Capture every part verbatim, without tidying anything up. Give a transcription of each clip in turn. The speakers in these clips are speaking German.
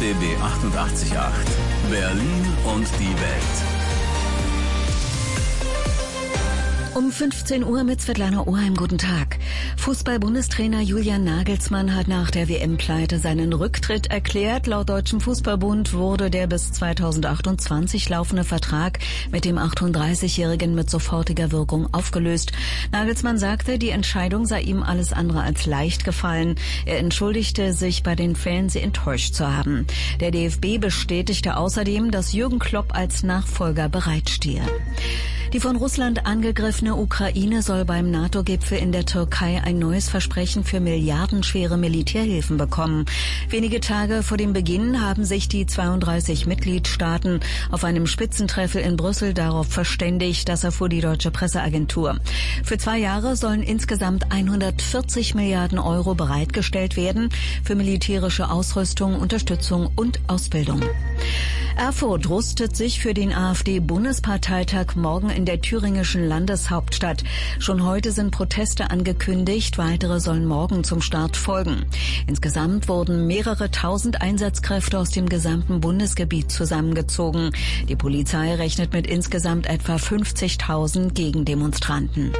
B B achtundachtzig Komma acht. Berlin und die Welt. Um fünfzehn Uhr mit Svetlana Oheim, guten Tag. Fußball-Bundestrainer Julian Nagelsmann hat nach der W M-Pleite seinen Rücktritt erklärt. Laut Deutschem Fußballbund wurde der bis zweitausendachtundzwanzig laufende Vertrag mit dem achtunddreißigjährigen mit sofortiger Wirkung aufgelöst. Nagelsmann sagte, die Entscheidung sei ihm alles andere als leicht gefallen. Er entschuldigte sich bei den Fans, sie enttäuscht zu haben. Der D F B bestätigte außerdem, dass Jürgen Klopp als Nachfolger bereitstehe. Die von Russland angegriffene Ukraine soll beim NATO-Gipfel in der Türkei ein neues Versprechen für milliardenschwere Militärhilfen bekommen. Wenige Tage vor dem Beginn haben sich die zweiunddreißig Mitgliedstaaten auf einem Spitzentreffen in Brüssel darauf verständigt, das erfuhr die deutsche Presseagentur. Für zwei Jahre sollen insgesamt hundertvierzig Milliarden Euro bereitgestellt werden für militärische Ausrüstung, Unterstützung und Ausbildung. Erfurt rüstet sich für den AfD-Bundesparteitag morgen in der thüringischen Landeshauptstadt. Schon heute sind Proteste angekündigt, weitere sollen morgen zum Start folgen. Insgesamt wurden mehrere tausend Einsatzkräfte aus dem gesamten Bundesgebiet zusammengezogen. Die Polizei rechnet mit insgesamt etwa fünfzigtausend Gegendemonstranten.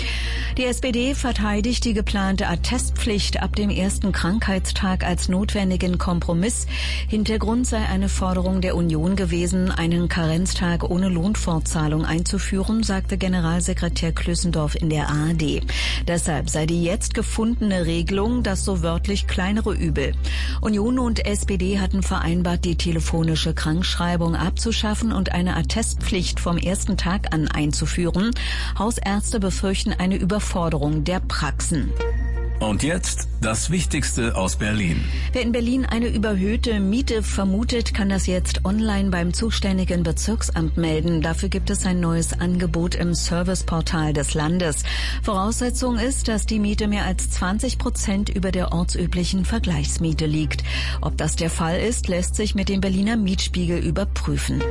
Die S P D verteidigt die geplante Attestpflicht ab dem ersten Krankheitstag als notwendigen Kompromiss. Hintergrund sei eine Forderung der Union gewesen, einen Karenztag ohne Lohnfortzahlung einzuführen, sagte Generalsekretär Klüssendorf in der A R D. Deshalb sei die jetzt gefundene Regelung das so wörtlich kleinere Übel. Union und S P D hatten vereinbart, die telefonische Krankschreibung abzuschaffen und eine Attestpflicht vom ersten Tag an einzuführen. Hausärzte befürchten eine Überforderung der Praxen. Und jetzt das Wichtigste aus Berlin. Wer in Berlin eine überhöhte Miete vermutet, kann das jetzt online beim zuständigen Bezirksamt melden. Dafür gibt es ein neues Angebot im Serviceportal des Landes. Voraussetzung ist, dass die Miete mehr als zwanzig Prozent über der ortsüblichen Vergleichsmiete liegt. Ob das der Fall ist, lässt sich mit dem Berliner Mietspiegel überprüfen.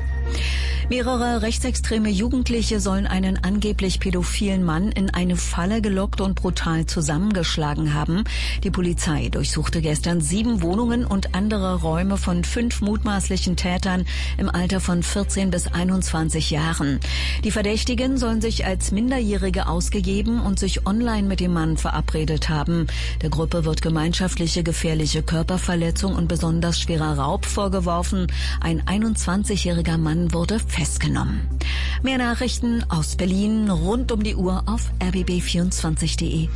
Mehrere rechtsextreme Jugendliche sollen einen angeblich pädophilen Mann in eine Falle gelockt und brutal zusammengeschlagen haben. Die Polizei durchsuchte gestern sieben Wohnungen und andere Räume von fünf mutmaßlichen Tätern im Alter von vierzehn bis einundzwanzig Jahren. Die Verdächtigen sollen sich als Minderjährige ausgegeben und sich online mit dem Mann verabredet haben. Der Gruppe wird gemeinschaftliche gefährliche Körperverletzung und besonders schwerer Raub vorgeworfen. Ein einundzwanzigjähriger Mann wurde festgenommen. Mehr Nachrichten aus Berlin rund um die Uhr auf r b b vierundzwanzig punkt d e.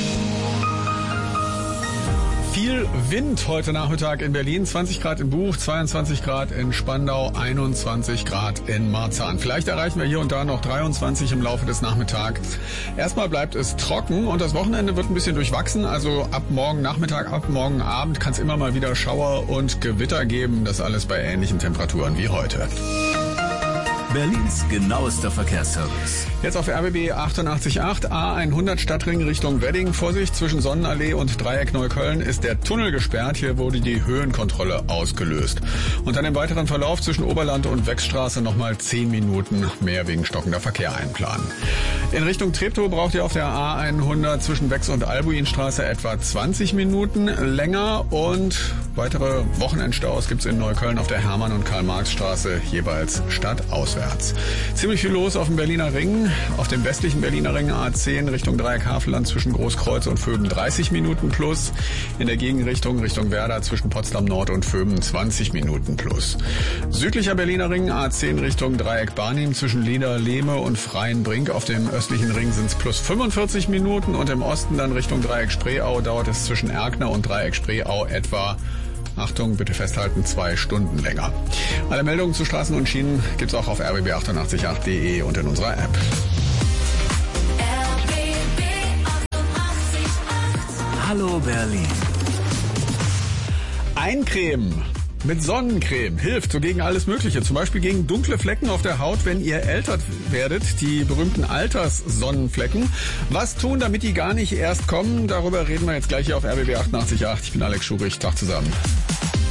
Viel Wind heute Nachmittag in Berlin, zwanzig Grad in Buch, zweiundzwanzig Grad in Spandau, einundzwanzig Grad in Marzahn. Vielleicht erreichen wir hier und da noch dreiundzwanzig im Laufe des Nachmittags. Erstmal bleibt es trocken und das Wochenende wird ein bisschen durchwachsen. Also ab morgen Nachmittag, ab morgen Abend kann es immer mal wieder Schauer und Gewitter geben. Das alles bei ähnlichen Temperaturen wie heute. Berlins genauester Verkehrsservice. Jetzt auf R B B achtundachtzig Komma acht, A hundert Stadtring Richtung Wedding. Vorsicht, zwischen Sonnenallee und Dreieck Neukölln ist der Tunnel gesperrt. Hier wurde die Höhenkontrolle ausgelöst. Und dann im weiteren Verlauf zwischen Oberland und Wechsstraße nochmal zehn Minuten mehr wegen stockender Verkehr einplanen. In Richtung Treptow braucht ihr auf der A hundert zwischen Wex und Albuinstraße etwa zwanzig Minuten länger. Und weitere Wochenendstaus gibt's in Neukölln auf der Hermann- und Karl-Marx-Straße jeweils stadtauswärts. Ziemlich viel los auf dem Berliner Ring. Auf dem westlichen Berliner Ring A zehn Richtung Dreieck-Havelland zwischen Großkreuz und Vöben dreißig Minuten plus. In der Gegenrichtung Richtung Werder zwischen Potsdam Nord und Vöben zwanzig Minuten plus. Südlicher Berliner Ring A zehn Richtung Dreieck-Barnim zwischen Lieder, Lehme und Freienbrink. Auf dem östlichen Ring sind es plus fünfundvierzig Minuten und im Osten dann Richtung Dreieck-Spreeau dauert es zwischen Erkner und Dreieck-Spreeau etwa, Achtung, bitte festhalten, zwei Stunden länger. Alle Meldungen zu Straßen und Schienen gibt's auch auf r b b achtundachtzig Komma acht punkt d e und in unserer App. Hallo Berlin. Eincremen mit Sonnencreme hilft so gegen alles Mögliche. Zum Beispiel gegen dunkle Flecken auf der Haut, wenn ihr älter werdet. Die berühmten Alterssonnenflecken. Was tun, damit die gar nicht erst kommen? Darüber reden wir jetzt gleich hier auf R B B achtundachtzig Komma acht. Ich bin Alex Schurich. Tag zusammen.